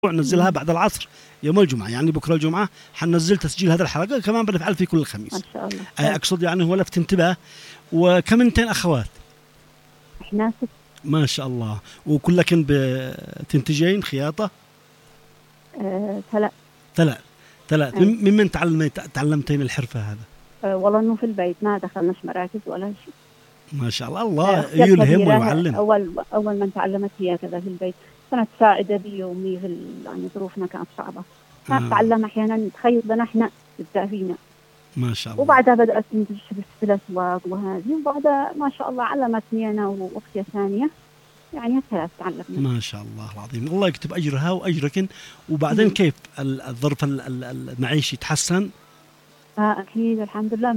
ننزلها بعد العصر يوم الجمعة، يعني بكرة الجمعة حننزل تسجيل هذه الحلقة، كمان بنفعل في كل الخميس ما شاء الله. أقصد يعني هو لفت انتباه. وكم انتين أخوات؟ احنا 6. ما شاء الله. وكلكن بتنتجين خياطة؟ 3. ثلاث. ممن تعلمتين الحرفة هذا؟ والله انه في البيت ما دخلناش مراكز ولا شيء. ما شاء الله. الله يلهم ويعلم. اول من تعلمت هي كذا في البيت، كانت تساعد ابي وامي في يعني ظروفنا كانت صعبة، تعلم احيانا تخيط لنا احنا تبدا فينا. ما شاء الله. وبعدها بدات تنتج في الاسواق وهذه، وبعدها ما شاء الله علمتني انا واختي الثانيه، يعني الثلاث تعلمنا. ما شاء الله العظيم، الله يكتب اجرها واجركن. وبعدين كيف الظرف المعيشي تحسن؟ اكيد الحمد لله.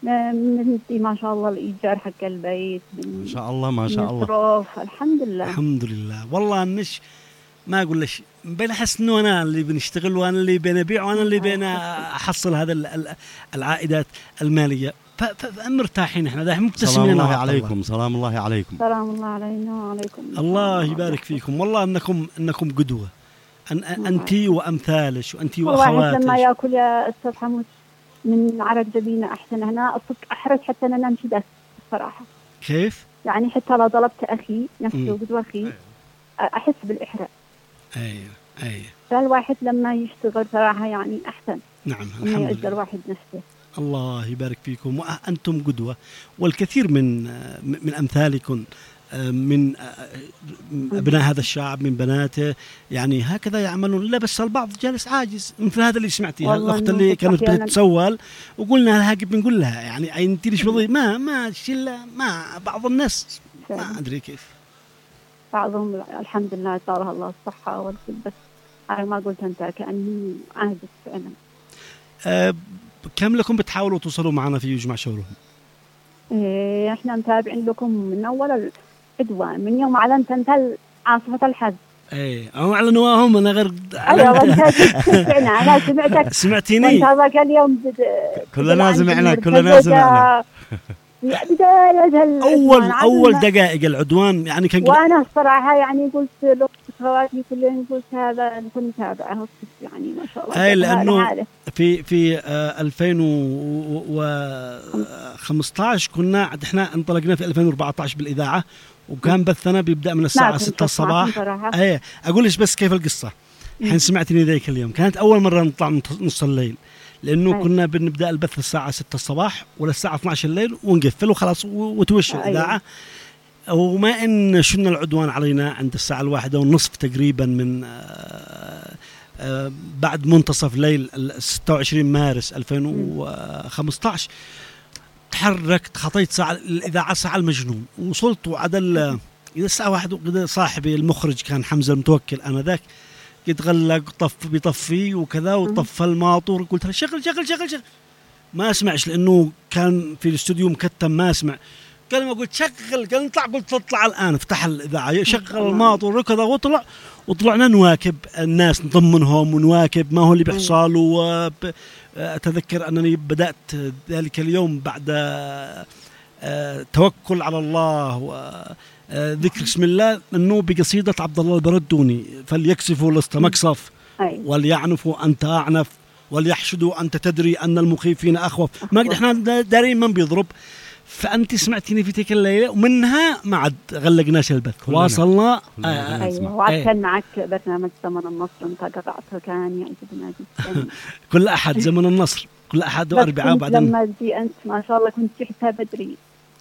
ما شاء الله الايجار حق البيت ما شاء الله ما شاء الله، الحمد لله الحمد لله. والله مش ما اقول ليش بين احس انه انا اللي بنشتغل وانا اللي بنبيع وانا اللي بين احصل هذا العائدات الماليه، فمرتاحين احنا داحين مبتسمين. سلام الله عليكم. سلام الله عليكم. سلام الله علينا وعليكم. الله يبارك فيكم. والله انكم قدوه، انتي وامثالك وانتي واخواتك. لما ياكل يا استاذ حمود من عرق جبينه احسن، هنا الصدق احرج حتى انا نمشي بس الصراحه. كيف يعني حتى لو ضربت اخي نفسه قدوه اخي احس بالاحراج. ايوه فالواحد لما يشتغل صراحه يعني احسن. نعم الحمد لله. الواحد نفسه. الله يبارك فيكم، وأنتم قدوة، والكثير من أمثالكم من أبناء هذا الشعب من بناته يعني هكذا يعملون. لا بس البعض جالس عاجز، مثل هذا اللي سمعتيها الأخت اللي كانت بتتسول وقلنا لها بنقول لها يعني أنت ليش ما شلة ما بعض الناس ما أدري كيف. بعضهم الحمد لله طالها الله الصحة والكل، بس أنا ما قلت أنت كأني عاجز فعلا. كم لكم بتحاولوا توصلوا معنا في يجمع شورهم؟ احنا متابعين لكم من اول العدوان، من يوم اعلنت انت عاصفة الحج. هم اعلنوهم انا غير. ايوه انا سمعتك. سمعتيني؟ وانت هذاك اليوم كلنا سمعنا. اول دقائق العدوان يعني كان. وانا الصراحه يعني قلت لاخواتي كلهم، قلت هذا كنت متابعه يعني ما شاء الله. لانه في 2015 كنا احنا انطلقنا في 2014 بالاذاعه، وكان بثنا بيبدا من الساعه 6 الصباح. اقول لك بس كيف القصه. الحين سمعتني ذيك اليوم كانت اول مره نطلع نص الليل، لأنه كنا بنبدأ البث الساعة 6 الصباح ولا الساعة 12 الليل ونقفل وخلاص وتوشي الإذاعة. وما إن شن العدوان علينا عند الساعة 1:30 تقريبا من بعد منتصف ليل 26 مارس 2015 تحركت، خطيت ساعة الإذاعة ساعة المجنون، وصلت وعدل إذا الساعة 1 صاحبي المخرج كان حمزة المتوكل آنذاك يتغلق بيطفي وكذا وطفى الماطور، قلت له شغل ما اسمعش لانه كان في الاستوديو مكتم ما اسمع. قال ما قلت شغل، قال نطلع، قلت اطلع الان افتح الاذاعه شغل الماطور وكذا وطلعنا نواكب الناس نطمنهم ونواكب ما هو اللي بيحصل. واتذكر انني بدات ذلك اليوم بعد توكل على الله ذكر اسم الله انه بقصيده عبد الله البردوني، فليكسفوا لست مكسف وليعنفوا انت اعنف وليحشدوا انت تدري ان المخيفين اخوف. ما قد احنا دارين من بيضرب. فانت سمعتيني في تلك الليله ومنها ما عاد غلقناش البث، واصلنا. ايوه وعاد كان معك برنامج زمن النصر انت قطعته، كان يعجبنا جدا. كل احد زمن النصر كل احد واربعاء. وبعدين لما تجي انت ما شاء الله كنت تحسها بدري.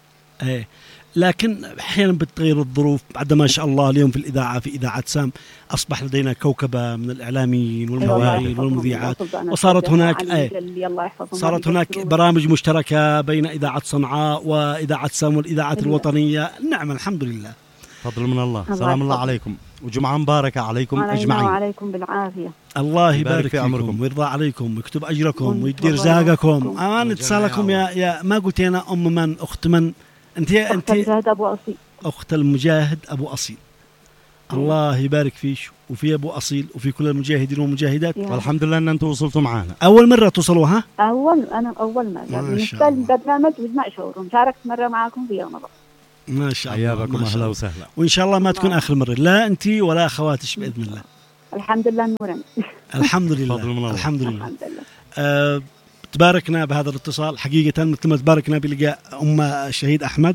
لكن احيانا بتغير الظروف. بعد ما شاء الله اليوم في الاذاعه في اذاعه سام اصبح لدينا كوكبه من الاعلاميين والمذيعين والمذيعات، وصارت هناك برامج مشتركه بين اذاعه صنعاء واذاعه سام والاذاعات الوطنيه. نعم الحمد لله، فضل من الله. سلام الله عليكم وجمعه مباركه عليكم اجمعين. وعليكم بالعافيه. الله يبارك في عمركم ويرضى عليكم ويكتب اجركم ويدير رزاقكم. امان اتصالكم يا ما قلت انا ام من اخت من أنت المجاهد أبو أصيل. أخت المجاهد أبو أصيل. الله يبارك فيك وفي أبو أصيل وفي كل المجاهدين والمجاهدات. والحمد لله أن أنتم وصلتوا معنا. أول مرة توصلوها؟ أنا أول مرة بالنسبة للبرنامج وجمع شورهم، شاركت مرة معكم في رمضان. ما شاء الله. حياكم أهلا وسهلا. وإن شاء الله ما تكون آخر مرة، لا أنت ولا أخواتك بإذن الله. الحمد لله نورا. الحمد لله الحمد لله. تباركنا بهذا الاتصال حقيقة، مثل ما تباركنا بلقاء أم الشهيد أحمد،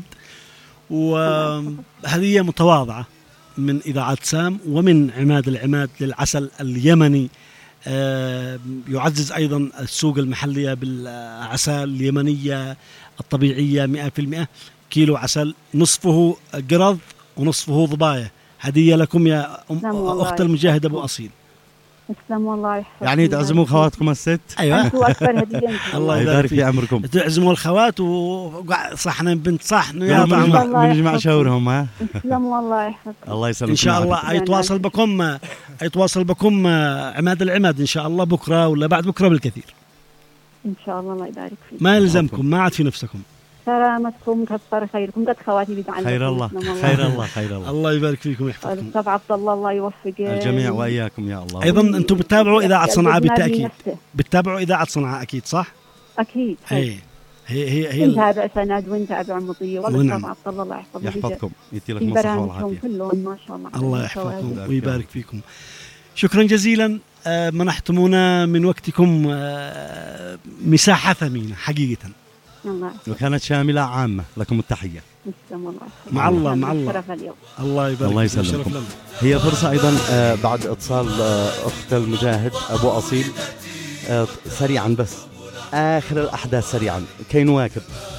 وهدية متواضعة من إذاعة سام ومن عماد العماد للعسل اليمني. يعزز أيضا السوق المحلية بالعسل اليمنية الطبيعية 100%. كيلو عسل نصفه قرض ونصفه ضباية، هدية لكم يا أخت المجاهد أبو أصيل. تسلم والله يحفظك. يعني تعزموا خواتكم الست. ايوه انتوا اكبر هديه. الله يبارك في عمركم. تعزموا الخوات وصحن بنت صحن يا طعم بنجمع شاورهم. ها تسلم والله يحفظك. الله يسلمك ان شاء الله. يتواصل بكم عماد العماد ان شاء الله بكره ولا بعد بكره بالكثير ان شاء الله. الله يبارك فيك. ما يلزمكم، ما عاد في نفسكم. سلامتكم، كثر خيركم، قد خواتي بيدعم. خير الله خير الله خير الله. الله يبارك فيكم ويحفظكم. الاستاذ عبد الله يوفق الجميع واياكم يا الله. ايضا انتم بتتابعوا اذاعه صنعاء بالتاكيد، بتتابعوا اذاعه صنعاء اكيد صح؟ اكيد. هي نتابع سند ونتابع مضيه. والله الاستاذ عبد الله يحفظكم، يدي لكم الصحه والعافيه كلهم ما شاء الله. الله يحفظكم ويبارك فيكم. شكرا جزيلا، منحتمونا من وقتكم مساحه ثمينه حقيقه، وكانت شاملة عامة. لكم التحية. مع الله مع الله. الله يبارك. الله يسلمكم. هي فرصة أيضا بعد اتصال أخت المجاهد أبو أصيل سريعا، بس آخر الأحداث سريعا كي نواكب.